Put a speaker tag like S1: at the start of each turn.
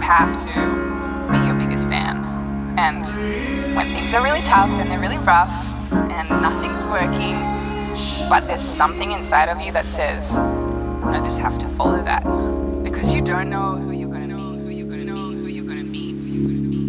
S1: have to be your biggest fan. And when things are really tough and they're really rough and nothing's working, but there's something inside of you that says, I just have to follow that, because you don't know who you're